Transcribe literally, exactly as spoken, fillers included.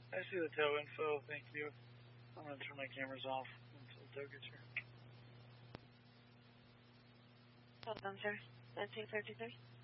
I see the tow info, thank you. I'm gonna turn my cameras off until tow gets here. Hold on, sir. nineteen thirty-three.